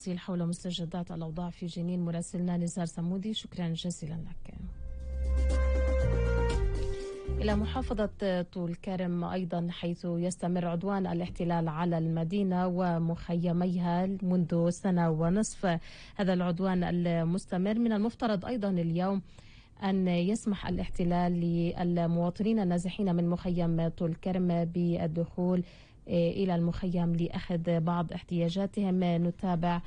حول مستجدات الأوضاع في جنين مراسلنا نزار سمودي، شكرا جزيلا لك. إلى محافظة طول كرم أيضا، حيث يستمر عدوان الاحتلال على المدينة ومخيميها منذ سنة ونصف. هذا العدوان المستمر من المفترض أيضا اليوم أن يسمح الاحتلال للمواطنين النازحين من مخيم طول كرم بالدخول إلى المخيم لأخذ بعض احتياجاتهم. نتابع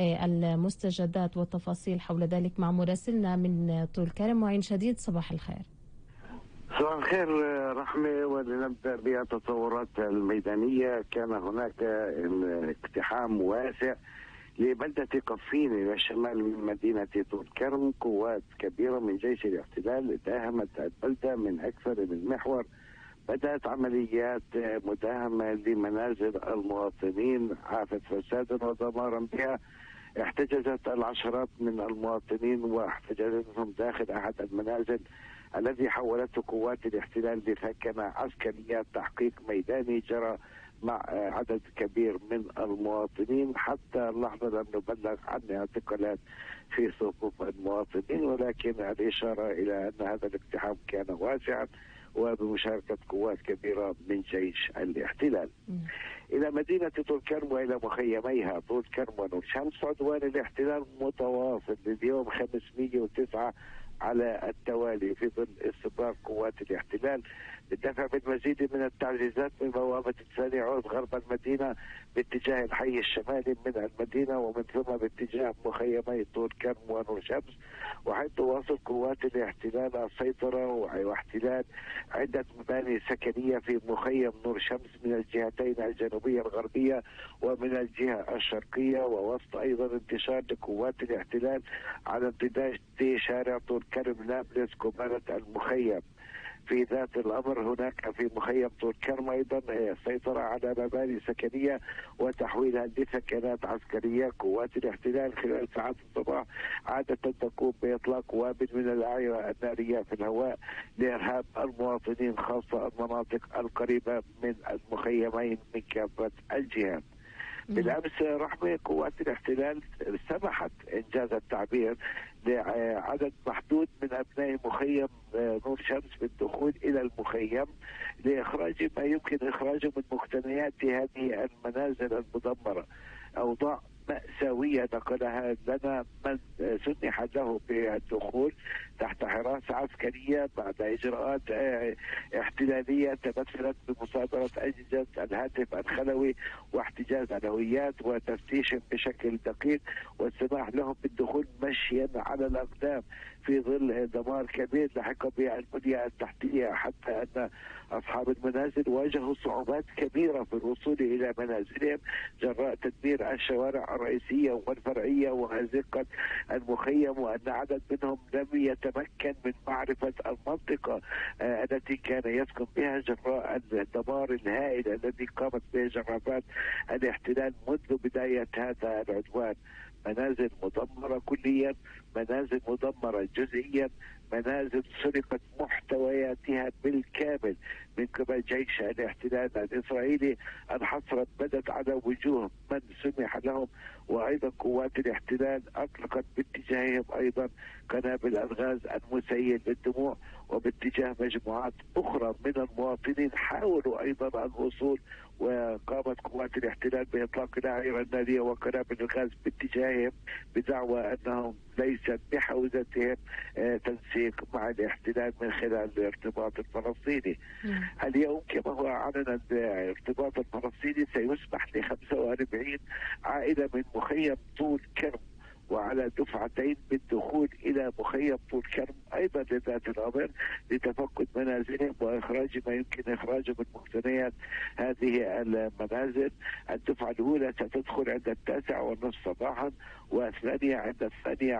المستجدات والتفاصيل حول ذلك مع مراسلنا من طول كرم معين شديد. صباح الخير. صباح الخير رحمة. ولنبدأ بالتطورات الميدانية. كان هناك اقتحام واسع لبلدة قفين إلى شمال من مدينة طول كرم. قوات كبيرة من جيش الاحتلال داهمت البلدة من أكثر من محور. بدأت عمليات مداهمة لمنازل المواطنين، عافت فسادا ودمارا بها. احتجزت العشرات من المواطنين واحتجزتهم داخل أحد المنازل الذي حولته قوات الاحتلال لثكنة عسكريات. تحقيق ميداني جرى مع عدد كبير من المواطنين. حتى اللحظة لم نبلغ عن اعتقالات في صفوف المواطنين، ولكن الإشارة إلى أن هذا الاقتحام كان واسعا وبمشاركة قوات كبيرة من جيش الاحتلال. إلى مدينة طول كرم وإلى مخيميها طول كرم ونور شمس، عدوان الاحتلال متواصل لليوم 509 على التوالي في ظل استمرار قوات الاحتلال بالدفع بالمزيد من التعزيزات من بوابة ثاني عود غرب المدينة باتجاه الحي الشمالي من المدينة، ومن ثم باتجاه مخيمي طول كرم ونور شمس. وحيث تواصل قوات الاحتلال السيطرة واحتلال عدة مباني سكنية في مخيم نور شمس من الجهتين الجنوبية الغربية ومن الجهة الشرقية، ووسط أيضا انتشار لقوات الاحتلال على امتداد شارع طول كرم نابلس قبالة المخيم. في ذات الأمر هناك في مخيم طول كرم أيضا السيطرة على مباني سكنية وتحويلها لسكنات عسكرية. قوات الاحتلال خلال ساعات الصباح عادة تقوم بإطلاق وابل من الأعيرة النارية في الهواء لإرهاب المواطنين، خاصة المناطق القريبة من المخيمين من كافة الجهات. بالأمس رحمة قوات الاحتلال سمحت إنجاز التعبير لعدد محدود من أبناء مخيم نور شمس بالدخول إلى المخيم لإخراج ما يمكن إخراجه من مقتنيات هذه المنازل المدمرة. أوضاع مأساوية نقلها لنا من سنح له بالدخول تحت حراسة عسكرية بعد إجراءات احتلالية تمثلت بمصادرة أجهزة الهاتف الخلوي واحتجاز الهويات وتفتيش بشكل دقيق والسماح لهم بالدخول مشيا على الأقدام في ظل دمار كبير لحق بها البنية التحتية، حتى أن أصحاب المنازل واجهوا صعوبات كبيرة في الوصول إلى منازلهم جراء تدمير الشوارع الرئيسية والفرعية وأزقة المخيم، وأن عدد منهم لم يتمكن من معرفة المنطقة التي كان يسكن بها جراء الدمار الهائل الذي قامت به جرافات الاحتلال منذ بداية هذا العدوان. منازل مدمرة كليا، منازل مدمرة جزئيا، منازل سرقت محتوياتها بالكامل من قبل جيش الاحتلال الإسرائيلي. الحسرة بدت على وجوه من سمح لهم، وأيضا قوات الاحتلال أطلقت باتجاههم أيضا قنابل الغاز المسيل للدموع، وباتجاه مجموعات أخرى من المواطنين حاولوا أيضا الوصول، وقامت قوات الاحتلال بإطلاق الأعيرة النارية وقنابل الغاز باتجاههم بدعوى أنهم ليست بحوزتهم تنسيق مع الاحتلال من خلال الارتباط الفلسطيني. اليوم كما هو أعلن الارتباط الفلسطيني سيسمح ل 45 عائلة من مخيم طول كرم وعلى دفعتين بالدخول إلى مخيم طول كرم أيضا لذات الأمر لتفقد منازلهم وإخراج ما يمكن إخراجه من مقتنيات هذه المنازل. الدفعة الأولى ستدخل عند 9:30 صباحا، والثانية عند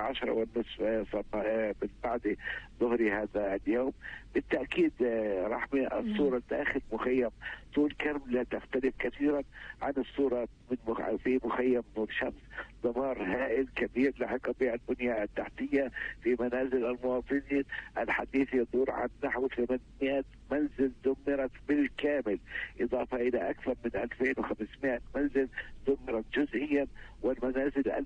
12:30 من بعد ظهر هذا اليوم. بالتأكيد رحمة الصورة داخل مخيم طول كرم لا تختلف كثيرا عن الصورة في مخيم نور شمس. دمار هائل كبير لحق بها البنية التحتية في منازل المواطنين. الحديث يدور عن نحو 800 منزل دمرت بالكامل، إضافة إلى أكثر من 2500 منزل دمرت جزئيا، والمنازل